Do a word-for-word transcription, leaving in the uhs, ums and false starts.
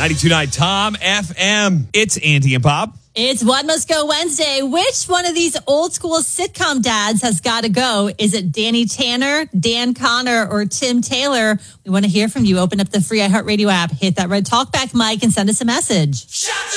ninety-two point nine Tom F M. It's Andy and Bob. It's What Must Go Wednesday. Which one of these old school sitcom dads has got to go? Is it Danny Tanner, Dan Connor, or Tim Taylor? We want to hear from you. Open up the free iHeartRadio app, hit that red talkback mic, and send us a message.